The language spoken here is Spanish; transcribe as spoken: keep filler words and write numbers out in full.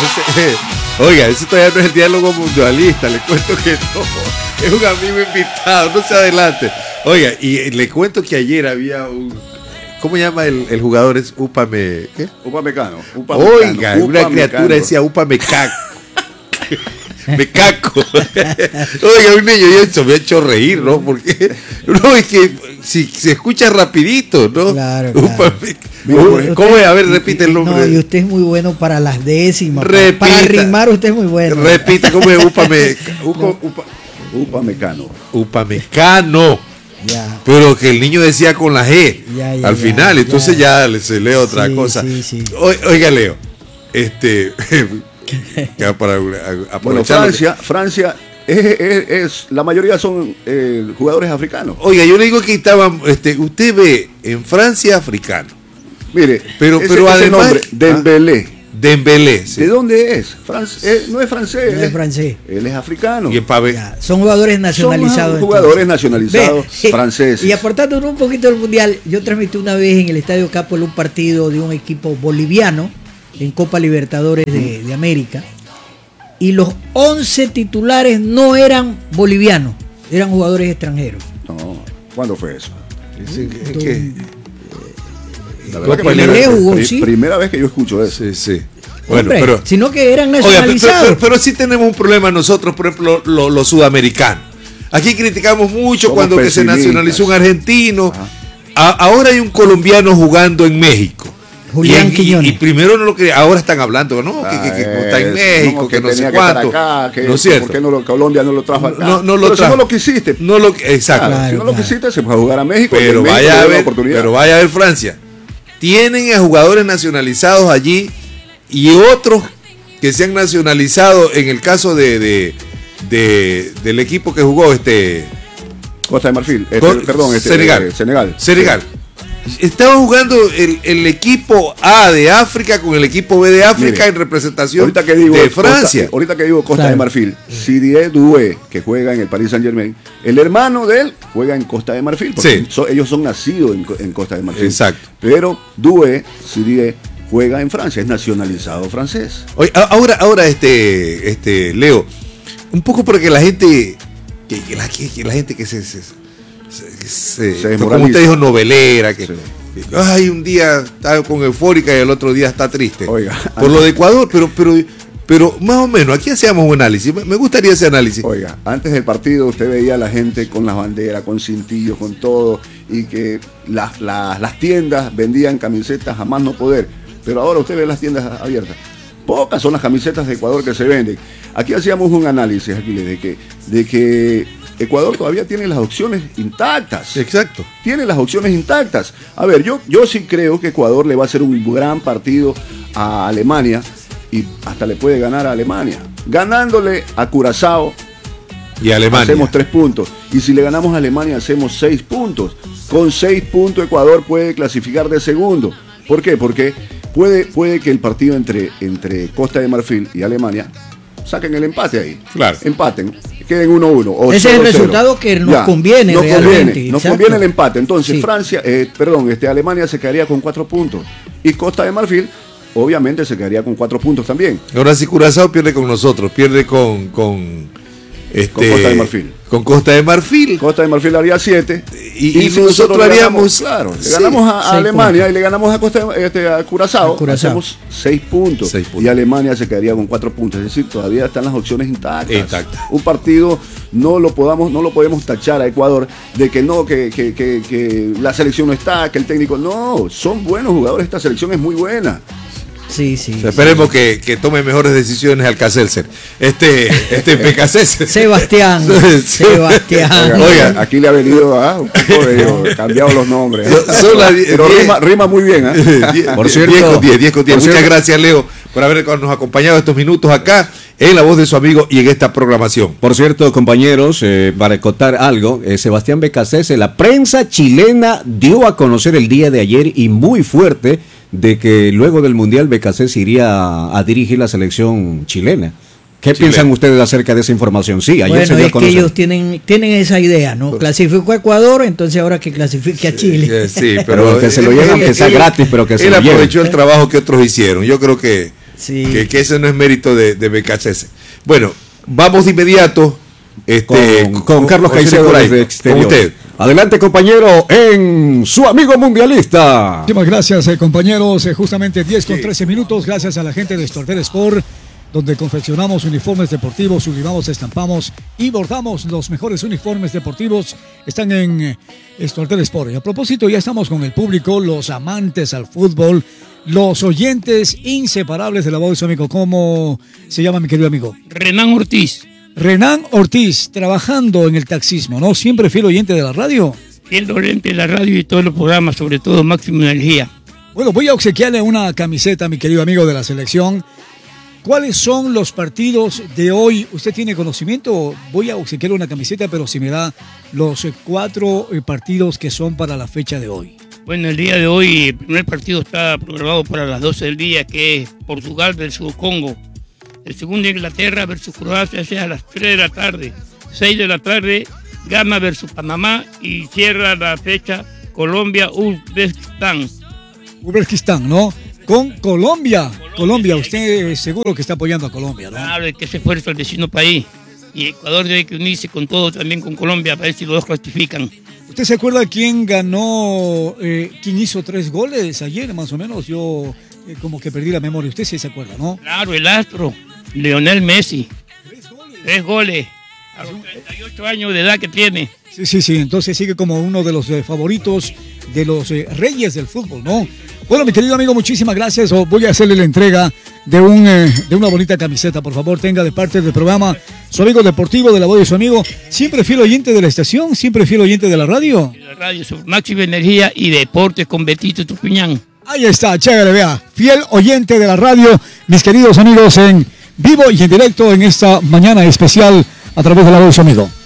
Oiga, ese todavía no es el diálogo mundialista, le cuento que no, es un amigo invitado, no se adelante. Oiga, y le cuento que ayer había un, ¿cómo llama el, el jugador? Es Upame, ¿qué? Upamecano. Oiga, Upa una criatura decía Upamecano. Me caco. Oiga, un niño, y eso me ha hecho reír, ¿no? Porque no, es que si se escucha rapidito, ¿no? Claro, claro. Upame, Mira, ¿cómo es? A ver, repite el nombre. No, y usted es muy bueno para las décimas. Repita, para rimar usted es muy bueno. Repite, ¿cómo es? Upame, upa, upa, Upamecano. Upamecano. Ya. Pero que el niño decía con la G ya, ya, al ya, final, ya. entonces ya, ya se lee otra sí, cosa. Sí, sí. O, oiga, Leo, este, ya para bueno, Francia, que... Francia es, es, es, la mayoría son eh, jugadores africanos. Oiga, yo le digo que estaban, este, usted ve en Francia africano. Mire, pero, ese, pero ese además, nombre, Dembélé. ¿ah? Dembélé, sí. ¿De dónde es? France, eh, no es francés. No es francés. Él es africano. Y en Pave... Son jugadores nacionalizados. Son jugadores nacionalizados Ve, franceses. Y aportando un poquito del mundial, yo transmití una vez en el Estadio Capol un partido de un equipo boliviano en Copa Libertadores de, de América. Y los once titulares no eran bolivianos, eran jugadores extranjeros. No, ¿cuándo fue eso? Es, es que... La verdad que primera, primera, jugó, pri, ¿sí? primera vez que yo escucho eso. Sí, sí. Bueno, Hombre, pero, sino que eran nacionalizados. Oiga, pero, pero, pero sí tenemos un problema nosotros, por ejemplo, los lo sudamericanos. Aquí criticamos mucho Somos cuando que se nacionalizó un argentino. A, ahora hay un colombiano jugando en México. Julián y, Quiñones. Y, y primero no lo que ahora están hablando, ¿no? Ah, que, que, que está en México, no, que, que no sé cuánto. Acá, que, ¿no es cierto? ¿Por qué no lo, Colombia no lo trajo acá? No, no lo pero trajo. si no lo quisiste. No lo, exacto. Claro, si no lo quisiste, se fue a jugar a México. Pero México vaya a ver, oportunidad. pero vaya a ver Francia. Tienen a jugadores nacionalizados allí y otros que se han nacionalizado en el caso de, de, de del equipo que jugó este Costa de Marfil, este, Con, perdón, este, Senegal. Eh, Senegal. Senegal. Estaba jugando el, el equipo A de África con el equipo B de África. Mire, en representación ahorita que digo, de Francia. Costa, ahorita que digo Costa claro. de Marfil, Sidié Doué, que juega en el Paris Saint Germain, el hermano de él juega en Costa de Marfil. Sí. So, ellos son nacidos en, en Costa de Marfil. Exacto. Pero Doué, Sidié, juega en Francia, es nacionalizado francés. Oye, ahora, ahora este, este, Leo, un poco porque la gente, que, que, la, que, que la gente que se, se, se, se, se como usted dijo, novelera, que, sí. que ay, un día está con eufórica y el otro día está triste. Oiga, por antes, lo de Ecuador, pero, pero, pero más o menos, aquí hacíamos un análisis, me gustaría ese análisis. Oiga, antes del partido usted veía a la gente con las banderas, con cintillos, con todo, y que las, las, las tiendas vendían camisetas a más no poder. Pero ahora usted ve las tiendas abiertas. Pocas son las camisetas de Ecuador que se venden. Aquí hacíamos un análisis, Aquiles, de que, de que Ecuador todavía tiene las opciones intactas. Exacto. Tiene las opciones intactas. A ver, yo, yo sí creo que Ecuador le va a hacer un gran partido a Alemania y hasta le puede ganar a Alemania. Ganándole a Curazao y Alemania hacemos tres puntos. Y si le ganamos a Alemania hacemos seis puntos. Con seis puntos Ecuador puede clasificar de segundo. ¿Por qué? Porque Puede, puede que el partido entre, entre Costa de Marfil y Alemania saquen el empate ahí. Claro. Empaten, queden uno a uno. Ese es el resultado que nos ya, conviene. Nos realmente, conviene, nos conviene el empate. Entonces, sí. Francia, eh, perdón, este, Alemania se quedaría con cuatro puntos. Y Costa de Marfil, obviamente, se quedaría con cuatro puntos también. Ahora si Curazao pierde con nosotros, pierde con. con... Este, con Costa de Marfil. Con Costa de Marfil. Costa de Marfil haría siete. Y, y, y si nosotros, nosotros haríamos. Claro, le sí, ganamos a, a Alemania puntos. y le ganamos a, Costa, este, a Curazao. A Curazao. Hacemos seis puntos, seis puntos. Y Alemania se quedaría con cuatro puntos. Es decir, todavía están las opciones intactas. Intacta. Un partido no lo podamos, no lo podemos tachar a Ecuador de que no, que, que, que, que la selección no está, que el técnico. No, son buenos jugadores. Esta selección es muy buena. Sí, sí. O sea, esperemos sí. Que, que tome mejores decisiones Alcacelser. Este, este P K C. Sebastián. Sebastián. Oiga, Oiga, aquí le ha venido ¿ah? un poco de, cambiado los nombres. Son las diez, Pero diez, rima, rima muy bien. ¿eh? diez, por cierto, diez con diez, diez con diez. Muchas cierto. gracias, Leo, por habernos acompañado estos minutos acá en La Voz de su Amigo y en esta programación. Por cierto, compañeros, eh, para contar algo, eh, Sebastián Becasese, la prensa chilena dio a conocer el día de ayer y muy fuerte de que luego del Mundial Becasese iría a, a dirigir la selección chilena. ¿Qué Chile. piensan ustedes acerca de esa información? Sí, ayer bueno, se dio es a conocer. que ellos tienen, tienen esa idea, ¿no? Clasificó a Ecuador, entonces ahora que clasifique a Chile. Sí, sí pero que se lo lleven, aunque sea gratis, pero que se él lo lleven. Él aprovechó el trabajo que otros hicieron. Yo creo que Sí. Que, que eso no es mérito de, de B K C S. Bueno, vamos de inmediato este, con, con, con Carlos Caicedo desde exterior. Con usted. Adelante, compañero, en su amigo mundialista. Muchísimas gracias, eh, compañeros. Eh, justamente diez con trece minutos, gracias a la gente de Estortel Sport, donde confeccionamos uniformes deportivos, sublimamos, estampamos y bordamos los mejores uniformes deportivos. Están en eh, Estortel Sport. Y a propósito, ya estamos con el público, los amantes al fútbol, los oyentes inseparables de la voz de su amigo. ¿Cómo se llama, mi querido amigo? Renan Ortiz. Renan Ortiz, trabajando en el taxismo, ¿no? Siempre fiel oyente de la radio. Fiel oyente de la radio y todos los programas, sobre todo Máxima Energía. Bueno, voy a obsequiarle una camiseta, mi querido amigo de la selección. ¿Cuáles son los partidos de hoy? ¿Usted tiene conocimiento? Voy a obsequiarle una camiseta, pero si me da los cuatro partidos que son para la fecha de hoy. Bueno, el día de hoy, el primer partido está programado para las doce del día, que es Portugal versus Congo. El segundo, Inglaterra versus Croacia, sea a las tres de la tarde. seis de la tarde, Ghana versus Panamá, y cierra la fecha Colombia-Uzbekistán. Uzbekistán, ¿no? Con Colombia. Colombia, Colombia. Usted seguro que está apoyando a Colombia, ¿no? Claro, es que se esfuerza el vecino país. Y Ecuador debe que unirse con todo, también con Colombia, para ver si los dos clasifican. ¿Usted se acuerda quién ganó, eh, quién hizo tres goles ayer, más o menos? Yo eh, como que perdí la memoria. Usted sí se acuerda, ¿no? Claro, el astro, Lionel Messi. Tres goles. Tres goles. A los treinta y ocho años de edad que tiene. Sí, sí, sí. Entonces sigue como uno de los eh, favoritos de los eh, reyes del fútbol, ¿no? Bueno, mi querido amigo, muchísimas gracias. Voy a hacerle la entrega de, un, eh, de una bonita camiseta. Por favor, tenga de parte del programa su amigo deportivo de la voz de su amigo. Siempre fiel oyente de la estación, siempre fiel oyente de la radio. De la radio, sobre Máxima Energía y Deportes con Betito Tupiñán. Ahí está, chévere, vea. Fiel oyente de la radio, mis queridos amigos, en vivo y en directo en esta mañana especial a través de la voz de su amigo.